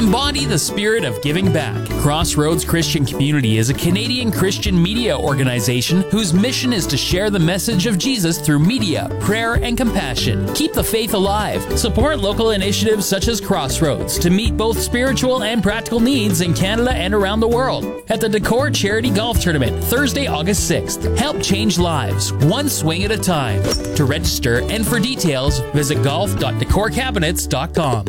Embody the spirit of giving back. Crossroads Christian Community is a Canadian Christian media organization whose mission is to share the message of Jesus through media, prayer, and compassion. Keep the faith alive. Support local initiatives such as Crossroads to meet both spiritual and practical needs in Canada and around the world. At the Decor Charity Golf Tournament, Thursday, August 6th. Help change lives, one swing at a time. To register and for details, visit golf.decorcabinets.com.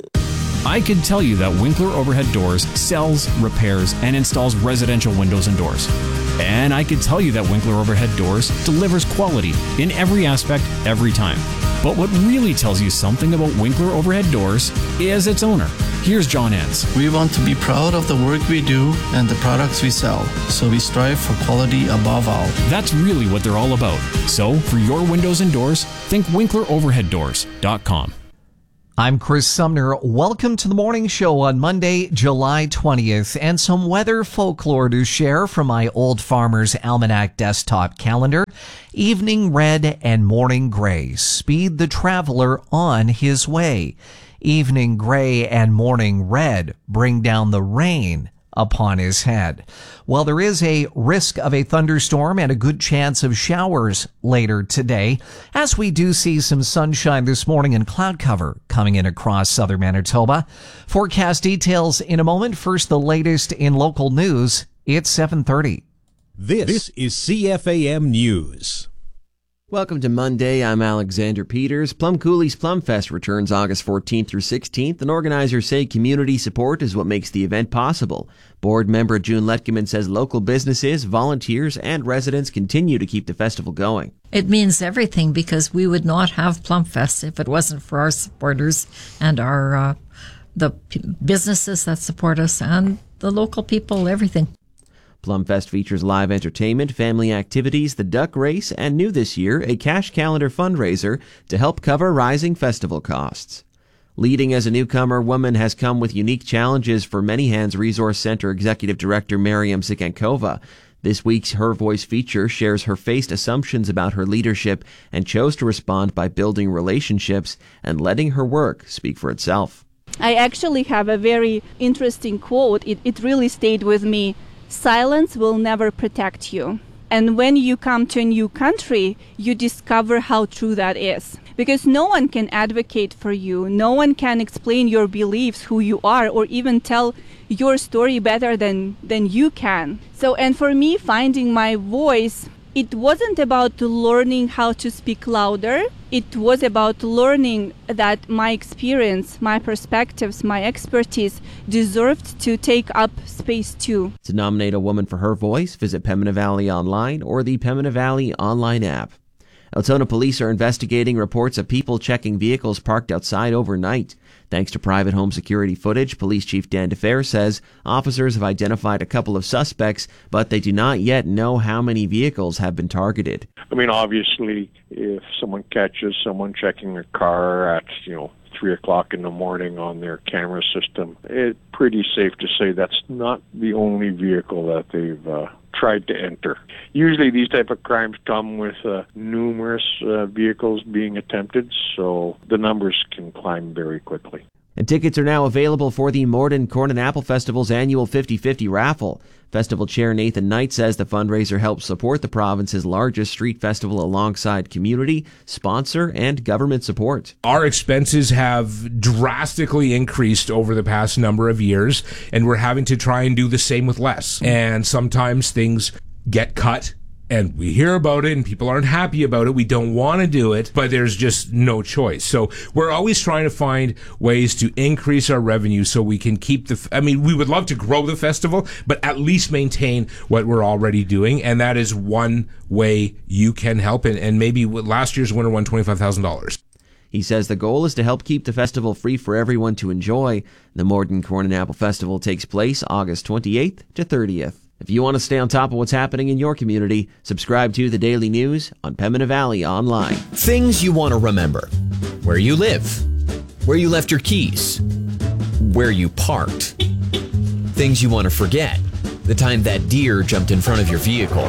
I could tell you that Winkler Overhead Doors sells, repairs, and installs residential windows and doors. And I could tell you that Winkler Overhead Doors delivers quality in every aspect, every time. But what really tells you something about Winkler Overhead Doors is its owner. Here's John Enns. We want to be proud of the work we do and the products we sell, so we strive for quality above all. That's really what they're all about. So, for your windows and doors, think WinklerOverheadDoors.com. I'm Chris Sumner. Welcome to the morning show on Monday, July 20th, and some weather folklore to share from my Old Farmer's Almanac desktop calendar. Evening red and morning gray speed the traveler on his way. Evening gray and morning red bring down the rain upon his head. Well, there is a risk of a thunderstorm and a good chance of showers later today, as we do see some sunshine this morning and cloud cover coming in across southern Manitoba. Forecast details in a moment. First, the latest in local news. It's 7:30. This is CFAM News. Welcome to Monday. I'm Alexander Peters. Plum Coulee's Plum Fest returns August 14th through 16th, and organizers say community support is what makes the event possible. Board member June Letkeman says local businesses, volunteers, and residents continue to keep the festival going. It means everything, because we would not have Plum Fest if it wasn't for our supporters and our the businesses that support us and the local people, everything. Plum Fest features live entertainment, family activities, the duck race, and new this year, a cash calendar fundraiser to help cover rising festival costs. Leading as a newcomer woman has come with unique challenges for Many Hands Resource Center Executive Director Miriam Sikankova. This week's Her Voice feature shares her faced assumptions about her leadership and chose to respond by building relationships and letting her work speak for itself. I actually have a very interesting quote. It really stayed with me. Silence will never protect you. And when you come to a new country, you discover how true that is. Because no one can advocate for you. No one can explain your beliefs, who you are, or even tell your story better than you can. So, and for me, finding my voice, it wasn't about learning how to speak louder. It was about learning that my experience, my perspectives, my expertise deserved to take up space too. To nominate a woman for Her Voice, visit Pembina Valley Online or the Pembina Valley online app. Altona police are investigating reports of people checking vehicles parked outside overnight. Thanks to private home security footage, Police Chief Dan DeFer says officers have identified a couple of suspects, but they do not yet know how many vehicles have been targeted. I mean, obviously, if someone catches someone checking a car at, 3 o'clock in the morning on their camera system, it's pretty safe to say that's not the only vehicle that they've tried to enter. Usually these type of crimes come with numerous vehicles being attempted, so the numbers can climb very quickly. And tickets are now available for the Morden Corn and Apple Festival's annual 50-50 raffle. Festival Chair Nathan Knight says the fundraiser helps support the province's largest street festival alongside community, sponsor, and government support. Our expenses have drastically increased over the past number of years, and we're having to try and do the same with less. And sometimes things get cut, and we hear about it and people aren't happy about it. We don't want to do it, but there's just no choice. So we're always trying to find ways to increase our revenue so we can keep we would love to grow the festival, but at least maintain what we're already doing. And that is one way you can help. And maybe last year's winner won $25,000. He says the goal is to help keep the festival free for everyone to enjoy. The Morden Corn and Apple Festival takes place August 28th to 30th. If you want to stay on top of what's happening in your community, subscribe to The Daily News on Pembina Valley Online. Things you want to remember. Where you live. Where you left your keys. Where you parked. Things you want to forget. The time that deer jumped in front of your vehicle.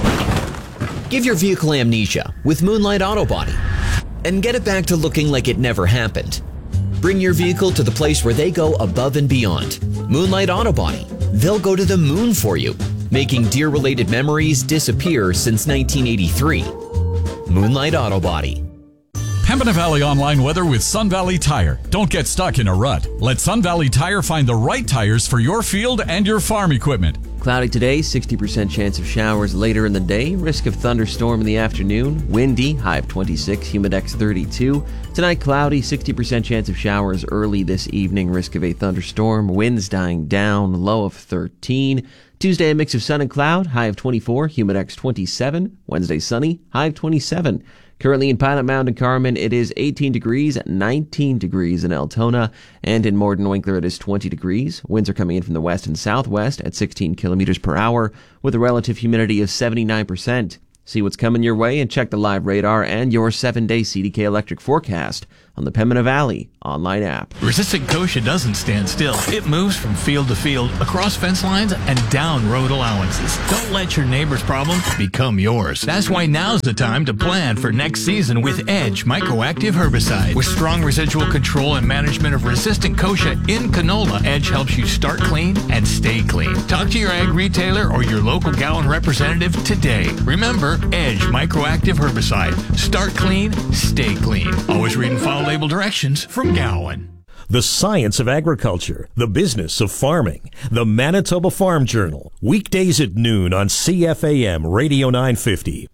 Give your vehicle amnesia with Moonlight Auto Body and get it back to looking like it never happened. Bring your vehicle to the place where they go above and beyond. Moonlight Auto Body. They'll go to the moon for you, making deer-related memories disappear since 1983. Moonlight Auto Body. Pembina Valley online weather with Sun Valley Tire. Don't get stuck in a rut. Let Sun Valley Tire find the right tires for your field and your farm equipment. Cloudy today, 60% chance of showers later in the day, risk of thunderstorm in the afternoon, windy, high of 26, humidex 32. Tonight, cloudy, 60% chance of showers early this evening, risk of a thunderstorm, winds dying down, low of 13. Tuesday, a mix of sun and cloud, high of 24, humidex 27. Wednesday, sunny, high of 27. Currently in Pilot Mound and Carmen, it is 18 degrees, 19 degrees in Altona, and in Morden Winkler, it is 20 degrees. Winds are coming in from the west and southwest at 16 kilometers per hour with a relative humidity of 79%. See what's coming your way and check the live radar and your 7-day CDK electric forecast on the Pembina Valley online app. Resistant Kochia doesn't stand still. It moves from field to field, across fence lines, and down road allowances. Don't let your neighbor's problem become yours. That's why now's the time to plan for next season with Edge Microactive Herbicide. With strong residual control and management of resistant Kochia in canola, Edge helps you start clean and stay clean. Talk to your ag retailer or your local Gowan representative today. Remember, Edge Microactive Herbicide. Start clean, stay clean. Always read and follow label directions from Gowan. The Science of Agriculture, the Business of Farming, the Manitoba Farm Journal, weekdays at noon on CFAM Radio 950.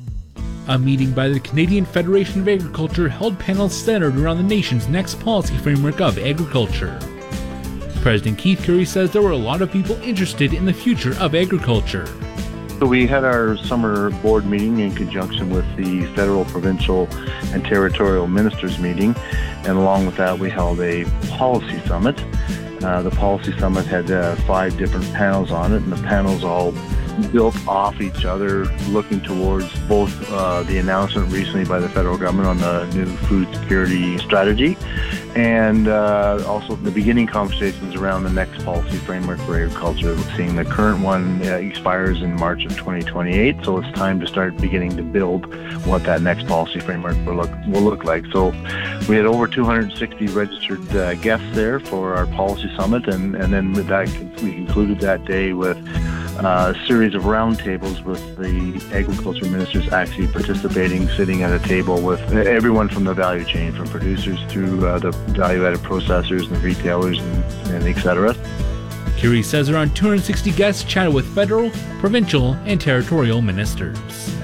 A meeting by the Canadian Federation of Agriculture held panels centered around the nation's next policy framework of agriculture. President Keith Currie says there were a lot of people interested in the future of agriculture. So we had our summer board meeting in conjunction with the federal, provincial, and territorial ministers meeting, and along with that we held a policy summit. The policy summit had 5 different panels on it, and the panels all built off each other, looking towards both the announcement recently by the federal government on the new food security strategy, and also the beginning conversations around the next policy framework for agriculture. Seeing the current one expires in March of 2028, so it's time to start beginning to build what that next policy framework will look like. So we had over 260 registered guests there for our policy summit, and then with that, we concluded that day with a series of roundtables with the agriculture ministers actually participating, sitting at a table with everyone from the value chain, from producers through the value-added processors and retailers and et cetera. Currie says around 260 guests chatted with federal, provincial, and territorial ministers.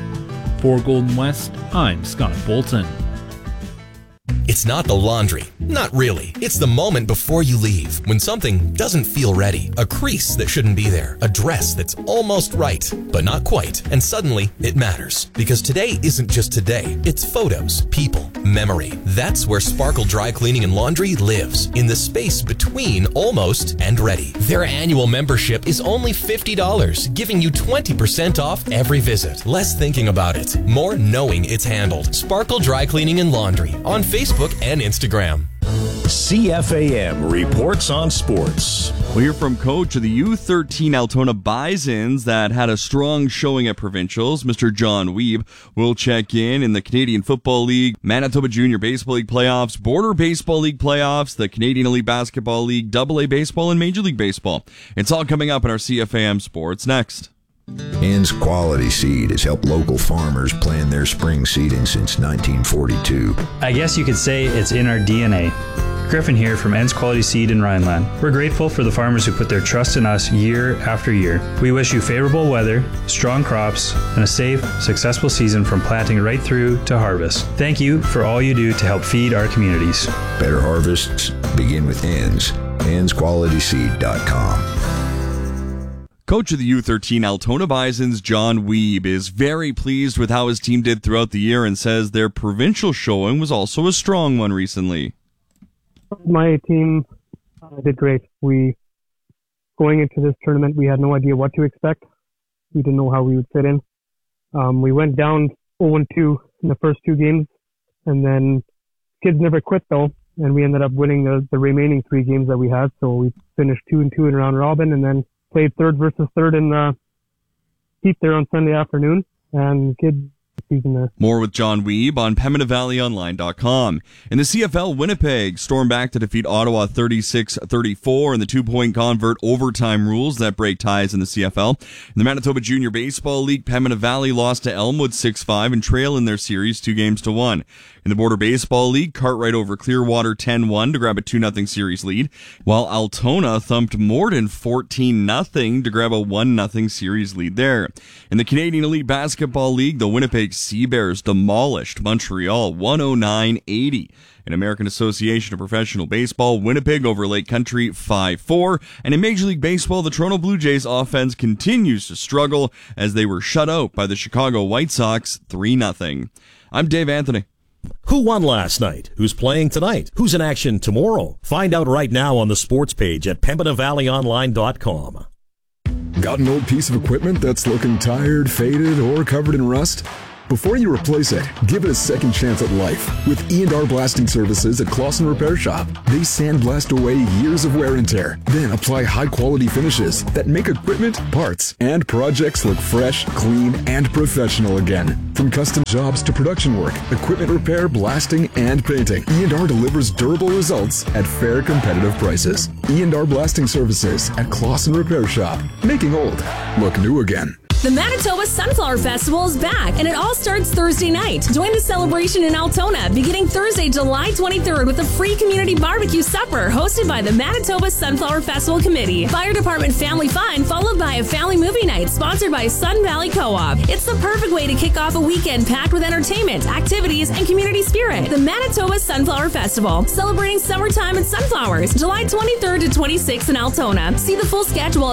For Golden West, I'm Scott Bolton. It's not the laundry. Not really. It's the moment before you leave, when something doesn't feel ready. A crease that shouldn't be there. A dress that's almost right, but not quite. And suddenly, it matters. Because today isn't just today. It's photos, people, memory. That's where Sparkle Dry Cleaning and Laundry lives. In the space between almost and ready. Their annual membership is only $50, giving you 20% off every visit. Less thinking about it, more knowing it's handled. Sparkle Dry Cleaning and Laundry on Facebook and Instagram. CFAM reports on sports. We'll hear from coach of the U13 Altona Bisons that had a strong showing at provincials, Mr. John Wiebe. Will check in the Canadian Football League, Manitoba Junior Baseball League playoffs, Border Baseball League playoffs, the Canadian Elite Basketball League, AA Baseball, and Major League Baseball. It's all coming up in our CFAM Sports next. Ends Quality Seed has helped local farmers plan their spring seeding since 1942. I guess you could say it's in our DNA. Griffin here from Ends Quality Seed in Rhineland. We're grateful for the farmers who put their trust in us year after year. We wish you favorable weather, strong crops, and a safe, successful season from planting right through to harvest. Thank you for all you do to help feed our communities. Better harvests begin with Ends. EndsQualitySeed.com. Coach of the U13 Altona Bisons, John Wiebe, is very pleased with how his team did throughout the year and says their provincial showing was also a strong one recently. My team did great. Going into this tournament, we had no idea what to expect. We didn't know how we would fit in. We went down 0-2 in the first 2 games, and then kids never quit though, and we ended up winning the remaining 3 games that we had. So we finished 2-2 in round robin, and then played third versus third in the heat there on Sunday afternoon, and kids season there. More with John Wiebe on PembinaValleyOnline.com. In the CFL, Winnipeg stormed back to defeat Ottawa 36-34 in the 2-point convert overtime rules that break ties in the CFL. In the Manitoba Junior Baseball League, Pembina Valley lost to Elmwood 6-5 and trail in their series 2-1. In the Border Baseball League, Cartwright over Clearwater 10-1 to grab a 2-0 series lead, while Altona thumped Morden 14-0 to grab a 1-0 series lead there. In the Canadian Elite Basketball League, the Winnipeg Sea Bears demolished Montreal 109-80. In American Association of Professional Baseball, Winnipeg over Lake Country 5-4. And in Major League Baseball, the Toronto Blue Jays offense continues to struggle as they were shut out by the Chicago White Sox 3-0. I'm Dave Anthony. Who won last night? Who's playing tonight? Who's in action tomorrow? Find out right now on the sports page at PembinaValleyOnline.com. Got an old piece of equipment that's looking tired, faded, or covered in rust? Before you replace it, give it a second chance at life with E&R Blasting Services at Clausen Repair Shop. They sandblast away years of wear and tear, then apply high-quality finishes that make equipment, parts, and projects look fresh, clean, and professional again. From custom jobs to production work, equipment repair, blasting, and painting, E&R delivers durable results at fair, competitive prices. E&R Blasting Services at Clausen Repair Shop, making old look new again. The Manitoba Sunflower Festival is back, and it all starts Thursday night. Join the celebration in Altona, beginning Thursday, July 23rd, with a free community barbecue supper hosted by the Manitoba Sunflower Festival Committee. Fire Department Family Fun, followed by a family movie night sponsored by Sun Valley Co-op. It's the perfect way to kick off a weekend packed with entertainment, activities, and community spirit. The Manitoba Sunflower Festival, celebrating summertime and sunflowers, July 23rd to 26th in Altona. See the full schedule at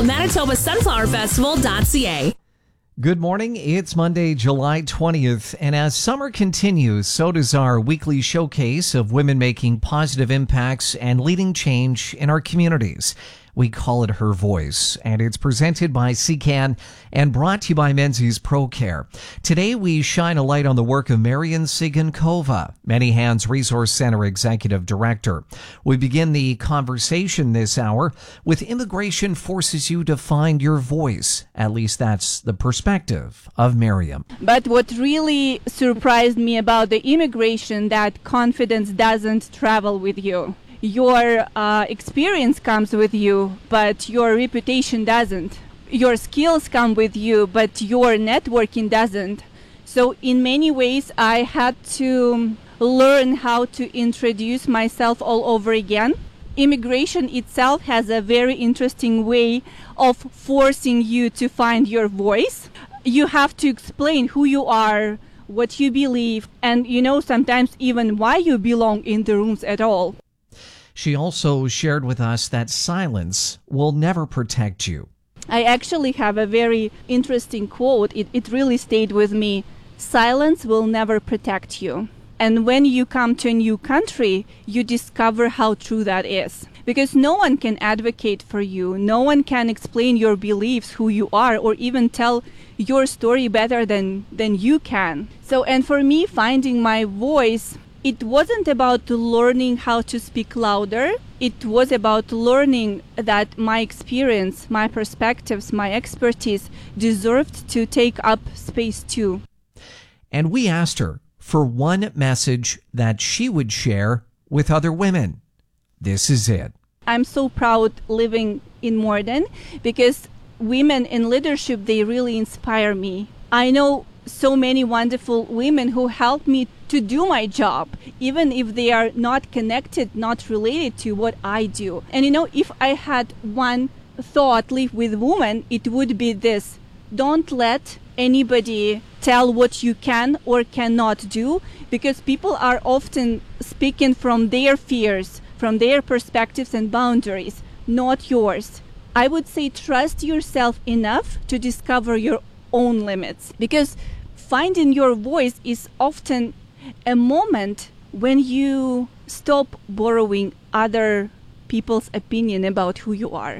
manitobasunflowerfestival.ca. Good morning. It's Monday, July 20th, and as summer continues, so does our weekly showcase of women making positive impacts and leading change in our communities. We call it Her Voice, and it's presented by CCAN and brought to you by Menzies Pro Care. Today, we shine a light on the work of Marian Sigankova, Many Hands Resource Center Executive Director. We begin the conversation this hour with Immigration Forces You to Find Your Voice. At least that's the perspective of Miriam. But what really surprised me about the immigration, that confidence doesn't travel with you. Your experience comes with you, but your reputation doesn't. Your skills come with you, but your networking doesn't. So in many ways, I had to learn how to introduce myself all over again. Immigration itself has a very interesting way of forcing you to find your voice. You have to explain who you are, what you believe, and sometimes even why you belong in the rooms at all. She also shared with us that silence will never protect you. I actually have a very interesting quote. It really stayed with me. Silence will never protect you. And when you come to a new country, you discover how true that is. Because no one can advocate for you. No one can explain your beliefs, who you are, or even tell your story better than you can. So, and for me, finding my voice, it wasn't about learning how to speak louder. It was about learning that my experience, my perspectives, my expertise deserved to take up space too. And we asked her for one message that she would share with other women. This is it. I'm so proud living in Morden because women in leadership, they really inspire me. I know so many wonderful women who help me to do my job, even if they are not connected, not related to what I do. And if I had one thought leave with women, it would be this: don't let anybody tell what you can or cannot do, because people are often speaking from their fears, from their perspectives and boundaries, not yours. I would say trust yourself enough to discover your own limits, because finding your voice is often a moment when you stop borrowing other people's opinion about who you are.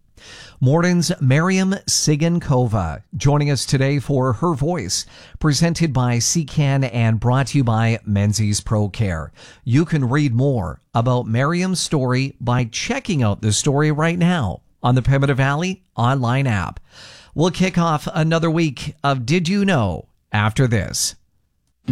Morden's Mariam Sigankova joining us today for Her Voice, presented by CCAN and brought to you by Menzies Pro Care. You can read more about Mariam's story by checking out the story right now on the Pembina Valley online app. We'll kick off another week of Did You Know after this.